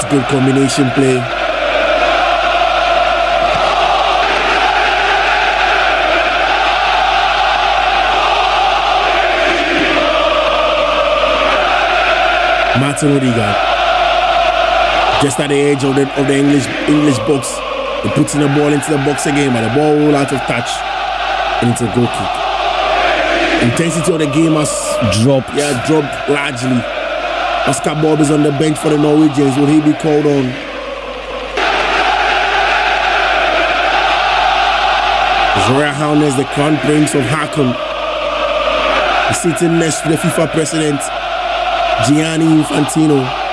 good combination play. Martin Odegaard, just at the edge of the English box, he puts in the ball into the box again, but the ball roll out of touch, and it's a goal kick. Intensity of the game has dropped largely. Oscar Bob is on the bench for the Norwegians. Will he be called on? His Royal Highness, the Crown Prince of Haakon, is sitting next to the FIFA president, Gianni Infantino.